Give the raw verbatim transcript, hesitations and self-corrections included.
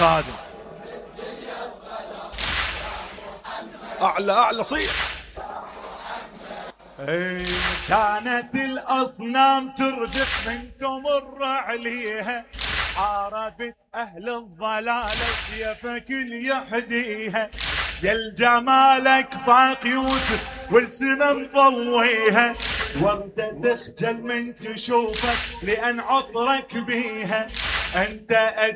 خادم. اعلى اعلى صيح. اي كانت الاصنام ترجف من تمر عليها، حاربت اهل الضلال وسيفك اللي يحديها، يا الجمالك فاق يوسف والسما مضويها، وردة تخجل من تشوفك لان عطرك بيها. انت